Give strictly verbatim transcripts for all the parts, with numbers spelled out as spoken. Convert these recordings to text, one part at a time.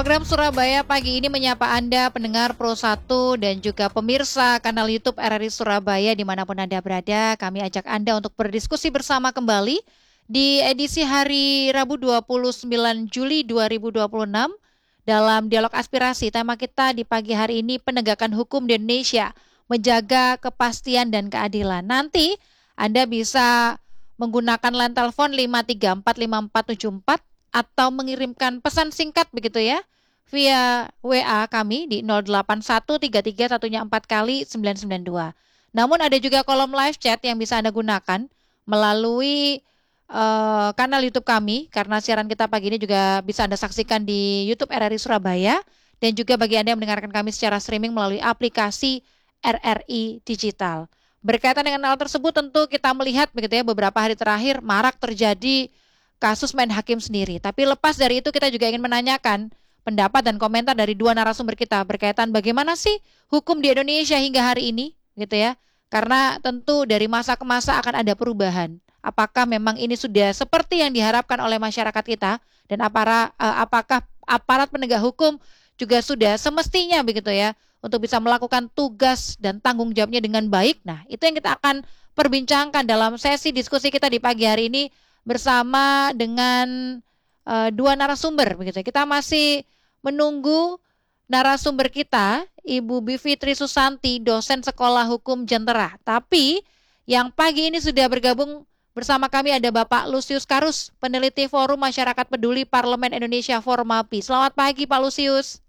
Program Surabaya Pagi ini menyapa Anda pendengar Pro satu dan juga pemirsa kanal YouTube R R I Surabaya dimanapun Anda berada. Kami ajak Anda untuk berdiskusi bersama kembali di edisi hari Rabu dua puluh sembilan Juli dua ribu dua puluh enam dalam Dialog Aspirasi. Tema kita di pagi hari ini penegakan hukum di Indonesia, menjaga kepastian dan keadilan. Nanti Anda bisa menggunakan line telepon lima tiga empat lima empat tujuh empat atau mengirimkan pesan singkat begitu ya via W A kami di nol delapan satu tiga tiga satunya empat kali sembilan sembilan dua. Namun ada juga kolom live chat yang bisa Anda gunakan melalui uh, kanal YouTube kami, karena siaran kita pagi ini juga bisa Anda saksikan di YouTube R R I Surabaya, dan juga bagi Anda yang mendengarkan kami secara streaming melalui aplikasi R R I Digital. Berkaitan dengan hal tersebut tentu kita melihat begitu ya beberapa hari terakhir marak terjadi kasus main hakim sendiri. Tapi lepas dari itu kita juga ingin menanyakan pendapat dan komentar dari dua narasumber kita berkaitan bagaimana sih hukum di Indonesia hingga hari ini gitu ya. Karena tentu dari masa ke masa akan ada perubahan. Apakah memang ini sudah seperti yang diharapkan oleh masyarakat kita, dan apara, uh, apakah aparat penegak hukum juga sudah semestinya begitu ya untuk bisa melakukan tugas dan tanggung jawabnya dengan baik. Nah, itu yang kita akan perbincangkan dalam sesi diskusi kita di pagi hari ini bersama dengan uh, dua narasumber begitu. Kita masih menunggu narasumber kita, Ibu Bivitri Susanti, dosen Sekolah Hukum Jentera. Tapi yang pagi ini sudah bergabung bersama kami ada Bapak Lusius Karus, peneliti Forum Masyarakat Peduli Parlemen Indonesia Formapi. Selamat pagi Pak Lusius.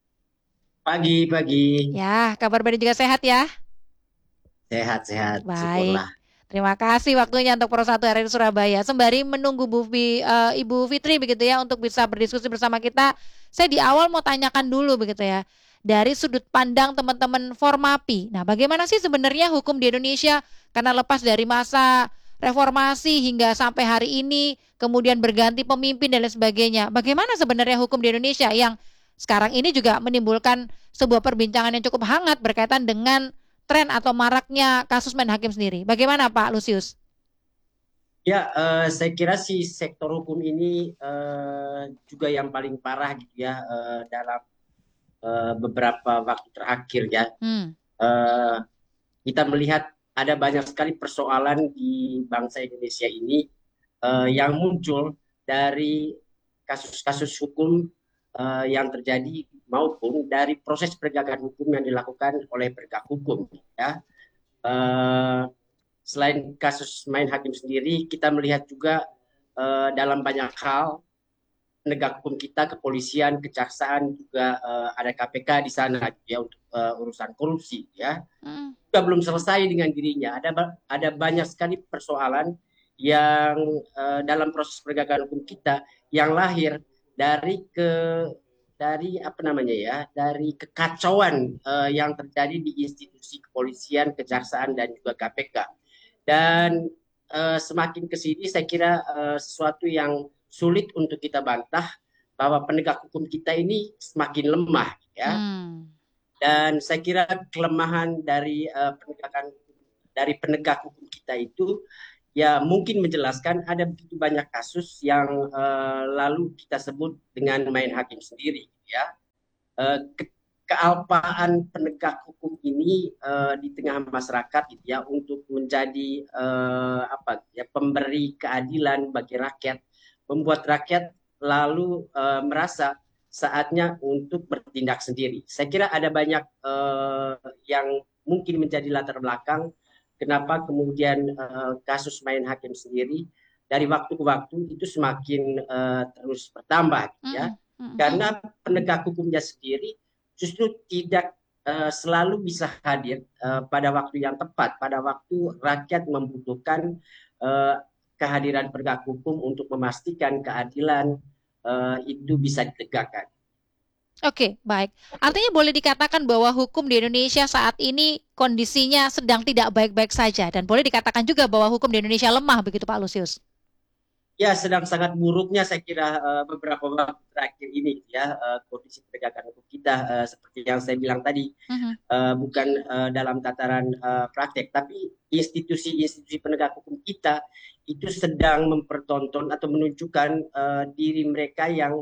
Pagi, pagi. Ya, kabar baik juga sehat ya? Sehat-sehat, Baik. syukurlah. Terima kasih waktunya untuk Pro satu R R I Surabaya. Sembari menunggu Bu Fi, uh, Ibu Fitri begitu ya untuk bisa berdiskusi bersama kita. Saya di awal mau tanyakan dulu begitu ya. Dari sudut pandang teman-teman Formapi. Nah, bagaimana sih sebenarnya hukum di Indonesia karena lepas dari masa reformasi hingga sampai hari ini, kemudian berganti pemimpin dan lain sebagainya. Bagaimana sebenarnya hukum di Indonesia yang sekarang ini juga menimbulkan sebuah perbincangan yang cukup hangat berkaitan dengan tren atau maraknya kasus main hakim sendiri. Bagaimana Pak Lusius? Ya, eh, saya kira si sektor hukum ini eh, juga yang paling parah gitu ya eh, dalam eh, beberapa waktu terakhir ya. Hmm. Eh, kita melihat ada banyak sekali persoalan di bangsa Indonesia ini eh, yang muncul dari kasus-kasus hukum eh, yang terjadi maupun dari proses penegakan hukum yang dilakukan oleh penegak hukum ya. Eh, Selain kasus main hakim sendiri, kita melihat juga uh, dalam banyak hal penegak hukum kita, kepolisian, kejaksaan, juga uh, ada K P K di sana ya untuk uh, urusan korupsi ya. Hmm. Juga belum selesai dengan dirinya. Ada ada banyak sekali persoalan yang uh, dalam proses penegakan hukum kita yang lahir dari ke dari apa namanya ya, dari kekacauan uh, yang terjadi di institusi kepolisian, kejaksaan dan juga K P K. Dan uh, semakin ke sini saya kira uh, sesuatu yang sulit untuk kita bantah bahwa penegak hukum kita ini semakin lemah ya. Hmm. Dan saya kira kelemahan dari uh, penegakan dari penegak hukum kita itu ya mungkin menjelaskan ada begitu banyak kasus yang uh, lalu kita sebut dengan main hakim sendiri ya. Uh, ke kealpaan penegak hukum ini uh, di tengah masyarakat gitu ya untuk menjadi uh, apa ya pemberi keadilan bagi rakyat, membuat rakyat lalu uh, merasa saatnya untuk bertindak sendiri. Saya kira ada banyak uh, yang mungkin menjadi latar belakang kenapa kemudian uh, kasus main hakim sendiri dari waktu ke waktu itu semakin uh, terus bertambah ya. Hmm. Karena penegak hukumnya sendiri justru tidak uh, selalu bisa hadir uh, pada waktu yang tepat, pada waktu rakyat membutuhkan uh, kehadiran penegak hukum untuk memastikan keadilan uh, itu bisa ditegakkan. Oke, baik. Artinya boleh dikatakan bahwa hukum di Indonesia saat ini kondisinya sedang tidak baik-baik saja, dan boleh dikatakan juga bahwa hukum di Indonesia lemah begitu Pak Lusius? Ya, sedang sangat buruknya saya kira uh, beberapa waktu terakhir ini ya uh, kondisi penegakan hukum kita uh, seperti yang saya bilang tadi Hmm. uh, bukan uh, dalam tataran uh, praktek, tapi institusi-institusi penegak hukum kita itu sedang mempertonton atau menunjukkan uh, diri mereka yang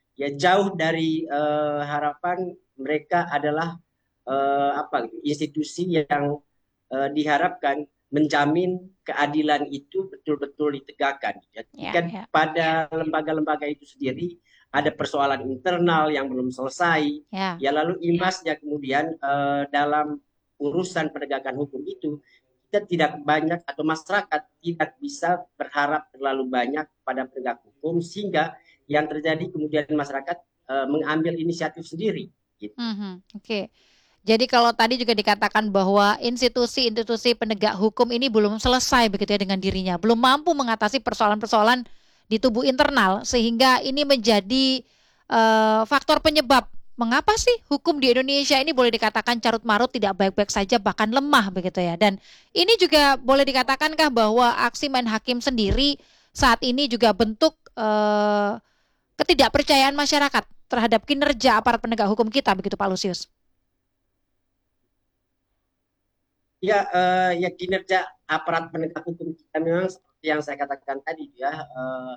ya jauh dari uh, harapan mereka adalah uh, apa gitu, institusi yang uh, diharapkan menjamin keadilan itu betul-betul ditegakkan. Ya, Ya, ketika ya, pada lembaga-lembaga itu sendiri ada persoalan internal yang belum selesai, ya. ya lalu imbasnya kemudian uh, dalam urusan penegakan hukum itu kita tidak banyak atau masyarakat tidak bisa berharap terlalu banyak pada penegak hukum sehingga yang terjadi kemudian masyarakat uh, mengambil inisiatif sendiri. Gitu. Mhm, oke. Jadi kalau tadi juga dikatakan bahwa institusi-institusi penegak hukum ini belum selesai begitu ya dengan dirinya, belum mampu mengatasi persoalan-persoalan di tubuh internal sehingga ini menjadi eh, faktor penyebab mengapa sih hukum di Indonesia ini boleh dikatakan carut marut, tidak baik-baik saja, bahkan lemah begitu ya. Dan ini juga boleh dikatakankah bahwa aksi main hakim sendiri saat ini juga bentuk eh, ketidakpercayaan masyarakat terhadap kinerja aparat penegak hukum kita begitu Pak Lusius? Ya, uh, ya kinerja aparat penegak hukum kita memang seperti yang saya katakan tadi ya, uh,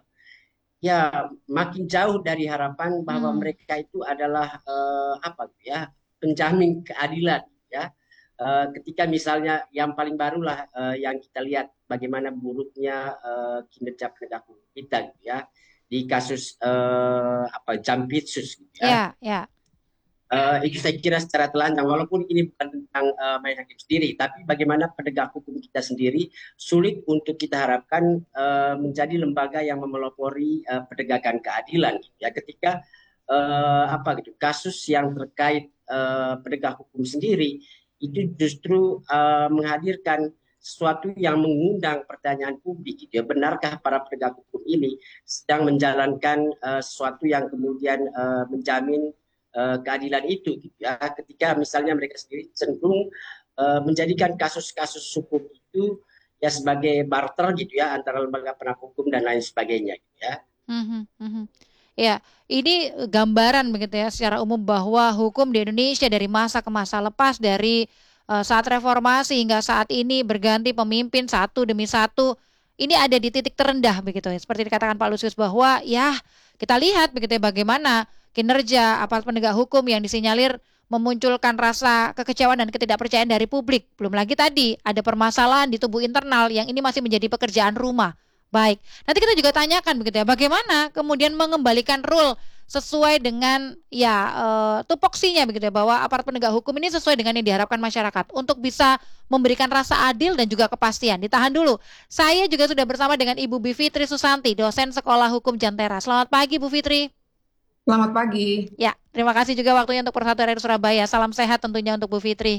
ya makin jauh dari harapan bahwa Hmm. mereka itu adalah uh, apa ya penjamin keadilan ya. Uh, ketika misalnya yang paling barulah uh, yang kita lihat bagaimana buruknya uh, kinerja penegak hukum kita gitu ya di kasus uh, apa Jampitsus gitu ya. Ya, ya. Uh, itu saya kira secara telanjang, walaupun ini bukan tentang uh, main hakim sendiri, tapi bagaimana penegak hukum kita sendiri sulit untuk kita harapkan uh, menjadi lembaga yang memelopori uh, penegakan keadilan. Ya, ketika uh, apa gitu kasus yang terkait uh, penegak hukum sendiri itu justru uh, menghadirkan sesuatu yang mengundang pertanyaan publik, gitu ya. Benarkah para penegak hukum ini sedang menjalankan uh, sesuatu yang kemudian uh, menjamin uh, keadilan itu gitu ya, ketika misalnya mereka sendiri cenderung uh, menjadikan kasus-kasus hukum itu ya sebagai barter gitu ya antara lembaga penegak hukum dan lain sebagainya gitu ya. Mhm, mhm. Ya, ini gambaran begitu ya secara umum bahwa hukum di Indonesia dari masa ke masa lepas dari eh, saat reformasi hingga saat ini berganti pemimpin satu demi satu, ini ada di titik terendah begitu ya. Seperti dikatakan Pak Lusius bahwa ya kita lihat begitu ya bagaimana kinerja aparat penegak hukum yang disinyalir memunculkan rasa kekecewaan dan ketidakpercayaan dari publik. Belum lagi tadi ada permasalahan di tubuh internal yang ini masih menjadi pekerjaan rumah. Baik, nanti kita juga tanyakan begitu ya, bagaimana kemudian mengembalikan rule sesuai dengan ya eh, tupoksinya begitu ya, bahwa aparat penegak hukum ini sesuai dengan yang diharapkan masyarakat untuk bisa memberikan rasa adil dan juga kepastian. Ditahan dulu. Saya juga sudah bersama dengan Ibu Bivitri Susanti, dosen Sekolah Hukum Jantera. Selamat pagi Bu Fitri. Selamat pagi. Ya, terima kasih juga waktunya untuk Persatuan Rakyat Surabaya. Salam sehat tentunya untuk Bu Fitri.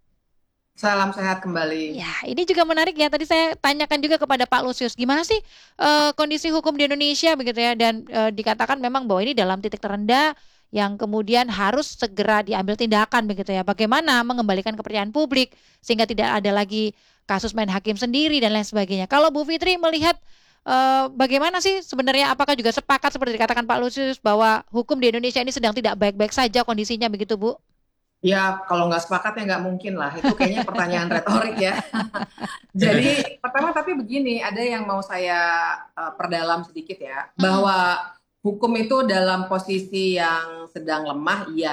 Salam sehat kembali. Ya, ini juga menarik ya. Tadi saya tanyakan juga kepada Pak Lusius, gimana sih eh, kondisi hukum di Indonesia begitu ya? Dan eh, dikatakan memang bahwa ini dalam titik terendah yang kemudian harus segera diambil tindakan begitu ya. Bagaimana mengembalikan kepercayaan publik sehingga tidak ada lagi kasus main hakim sendiri dan lain sebagainya. Kalau Bu Fitri melihat eh, bagaimana sih sebenarnya, apakah juga sepakat seperti dikatakan Pak Lusius bahwa hukum di Indonesia ini sedang tidak baik-baik saja kondisinya begitu, Bu? Ya, kalau nggak sepakat ya nggak mungkin lah. Itu kayaknya pertanyaan retorik ya. Jadi, pertama tapi begini, ada yang mau saya uh, perdalam sedikit ya. Mm-mm. Bahwa hukum itu dalam posisi yang sedang lemah, iya.